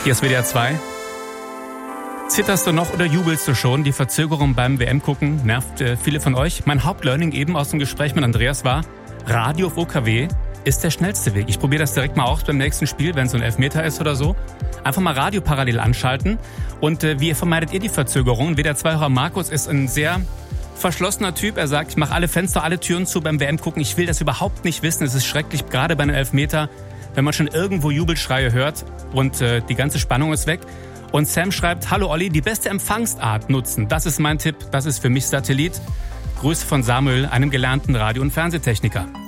Hier ist WDR 2. Zitterst du noch oder jubelst du schon? Die Verzögerung beim WM-Gucken nervt viele von euch. Mein Hauptlearning eben aus dem Gespräch mit Andreas war, Radio auf OKW ist der schnellste Weg. Ich probiere das direkt mal aus beim nächsten Spiel, wenn es so ein Elfmeter ist oder so. Einfach mal Radio parallel anschalten. Und wie vermeidet ihr die Verzögerung? WDR 2-Hörer Markus ist ein sehr verschlossener Typ. Er sagt, ich mache alle Fenster, alle Türen zu beim WM-Gucken. Ich will das überhaupt nicht wissen. Es ist schrecklich, gerade bei einem Elfmeter, wenn man schon irgendwo Jubelschreie hört und die ganze Spannung ist weg. Und Sam schreibt, hallo Olli, die beste Empfangsart nutzen. Das ist mein Tipp, das ist für mich Satellit. Grüße von Samuel, einem gelernten Radio- und Fernsehtechniker.